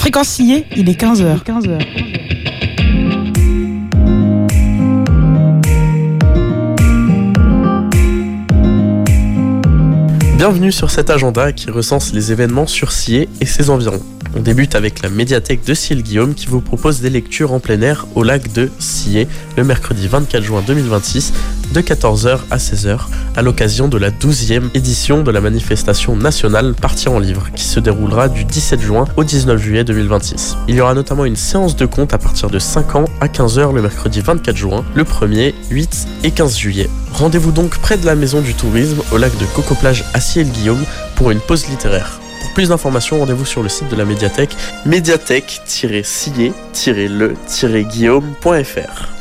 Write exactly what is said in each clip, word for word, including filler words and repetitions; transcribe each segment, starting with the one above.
Fréquence sillée, il est quinze heures. quinze heures. Bienvenue sur cet agenda qui recense les événements sur Sillé et ses environs. On débute avec la médiathèque de Sillé-le-Guillaume qui vous propose des lectures en plein air au lac de Sillé le mercredi vingt-quatre juin deux mille vingt-six de quatorze heures à seize heures à l'occasion de la douzième édition de la manifestation nationale Partir en livre qui se déroulera du dix-sept juin au dix-neuf juillet deux mille vingt-six. Il y aura notamment une séance de contes à partir de cinq ans à quinze heures le mercredi vingt-quatre juin, le premier, huit et quinze juillet. Rendez-vous donc près de la maison du tourisme au lac de Coco-Plage à Sillé-le-Guillaume pour une pause littéraire. Pour plus d'informations, rendez-vous sur le site de la médiathèque médiathèque tiret sillé tiret le tiret guillaume point f r.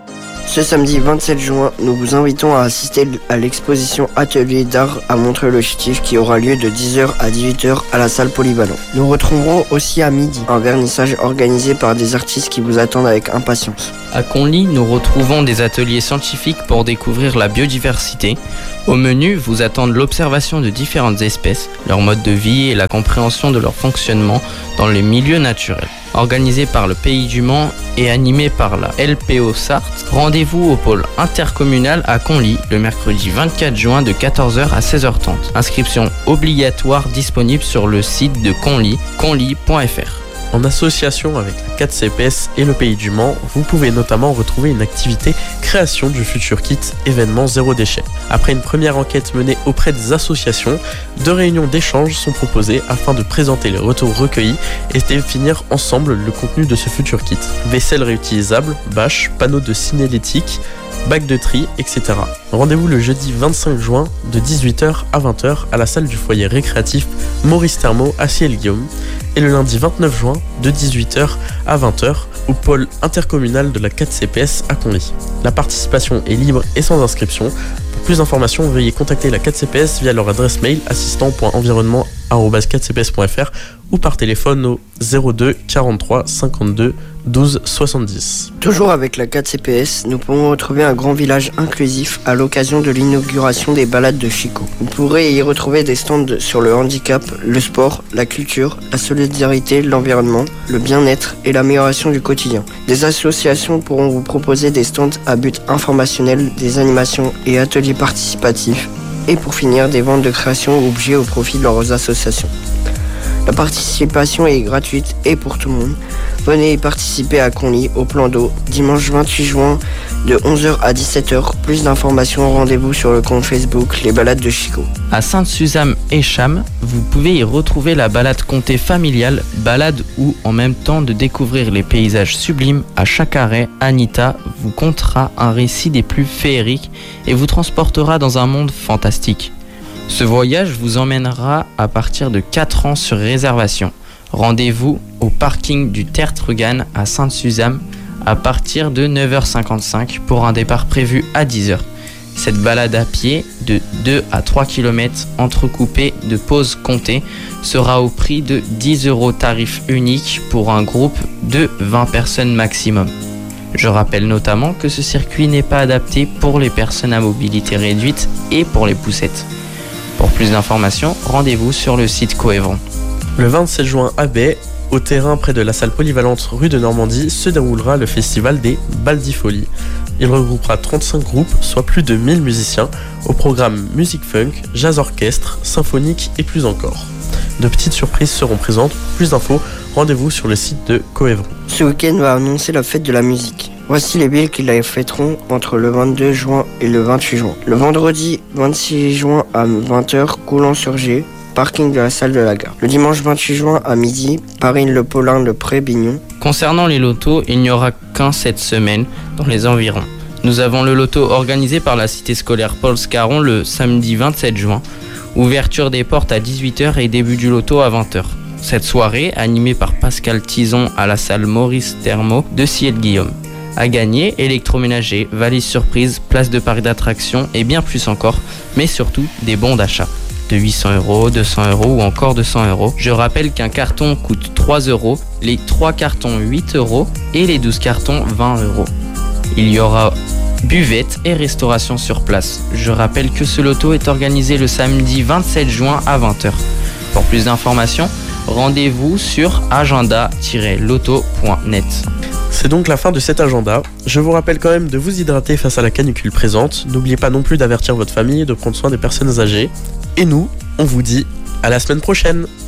Ce samedi vingt-sept juin, nous vous invitons à assister à l'exposition Atelier d'art à Montreuil-le-Chétif qui aura lieu de dix heures à dix-huit heures à la salle Polyvalent. Nous retrouverons aussi à midi un vernissage organisé par des artistes qui vous attendent avec impatience. À Conly, nous retrouvons des ateliers scientifiques pour découvrir la biodiversité. Au menu, vous attendent l'observation de différentes espèces, leur mode de vie et la compréhension de leur fonctionnement dans les milieux naturels. Organisé par le Pays du Mans et animé par la L P O Sarthe, rendez-vous au pôle intercommunal à Conly le mercredi vingt-quatre juin de quatorze heures à seize heures trente. Inscription obligatoire disponible sur le site de Conly, conly point f r. En association avec la quatre C P S et le Pays du Mans, vous pouvez notamment retrouver une activité création du futur kit événement zéro déchet. Après une première enquête menée auprès des associations, deux réunions d'échange sont proposées afin de présenter les retours recueillis et définir ensemble le contenu de ce futur kit. Vaisselle réutilisable, bâches, panneaux de signalétique, bac de tri, et cetera. Rendez-vous le jeudi vingt-cinq juin de dix-huit heures à vingt heures à la salle du foyer récréatif Maurice Thermo à Sillé-le-Guillaume et le lundi vingt-neuf juin de dix-huit heures à vingt heures au pôle intercommunal de la quatre C P S à Conly. La participation est libre et sans inscription. Pour plus d'informations, veuillez contacter la quatre C P S via leur adresse mail assistant point environnement arobase quatre c p s point f r ou par téléphone au zéro deux quarante-trois cinquante-deux douze soixante-dix. Toujours avec la quatre C P S, nous pourrons retrouver un grand village inclusif à l'occasion de l'inauguration des balades de Chico. Vous pourrez y retrouver des stands sur le handicap, le sport, la culture, la solidarité, l'environnement, le bien-être et l'amélioration du quotidien. Des associations pourront vous proposer des stands à but informationnel, des animations et ateliers participatifs, et pour finir, des ventes de créations ou objets au profit de leurs associations. La participation est gratuite et pour tout le monde. Venez y participer à Conly, au plan d'eau, dimanche vingt-huit juin de onze heures à dix-sept heures. Plus d'informations, rendez-vous sur le compte Facebook Les Balades de Chico. À Sainte-Suzanne et Cham, vous pouvez y retrouver la balade comté familiale, balade où, en même temps de découvrir les paysages sublimes, à chaque arrêt, Anita vous contera un récit des plus féeriques et vous transportera dans un monde fantastique. Ce voyage vous emmènera à partir de quatre ans sur réservation. Rendez-vous au parking du Tertregan à Sainte-Suzanne à partir de neuf heures cinquante-cinq pour un départ prévu à dix heures. Cette balade à pied de deux à trois kilomètres entrecoupée de pauses comptées sera au prix de dix euros tarif unique pour un groupe de vingt personnes maximum. Je rappelle notamment que ce circuit n'est pas adapté pour les personnes à mobilité réduite et pour les poussettes. Pour plus d'informations, rendez-vous sur le site Coévron. Le vingt-sept juin à Baie, au terrain près de la salle polyvalente rue de Normandie, se déroulera le festival des Baldifolies. Il regroupera trente-cinq groupes, soit plus de mille musiciens, au programme musique funk, jazz orchestre, symphonique et plus encore. De petites surprises seront présentes. Pour plus d'infos, rendez-vous sur le site de Coévron. Ce week-end va annoncer la fête de la musique. Voici les villes qui la fêteront entre le vingt-deux juin et le vingt-huit juin. Le vendredi vingt-six juin à vingt heures, Coulon-sur-Gé, parking de la salle de la gare. Le dimanche vingt-huit juin à midi, Paris-le-Paulin, le Pré-Bignon. Concernant les lotos, il n'y aura qu'un cette semaine dans les environs. Nous avons le loto organisé par la cité scolaire Paul Scarron le samedi vingt-sept juin. Ouverture des portes à dix-huit heures et début du loto à vingt heures. Cette soirée, animée par Pascal Tison à la salle Maurice Thermo de Sillé-le-Guillaume. À gagner, électroménager, valise surprise, place de parc d'attractions et bien plus encore, mais surtout des bons d'achat. De huit cents euros, deux cents euros ou encore deux cents euros. Je rappelle qu'un carton coûte trois euros, les trois cartons huit euros et les douze cartons vingt euros. Il y aura buvette et restauration sur place. Je rappelle que ce loto est organisé le samedi vingt-sept juin à vingt heures. Pour plus d'informations, Rendez-vous sur agenda tiret loto point net. C'est donc la fin de cet agenda. Je vous rappelle quand même de vous hydrater face à la canicule présente. N'oubliez pas non plus d'avertir votre famille et de prendre soin des personnes âgées. Et nous, on vous dit à la semaine prochaine.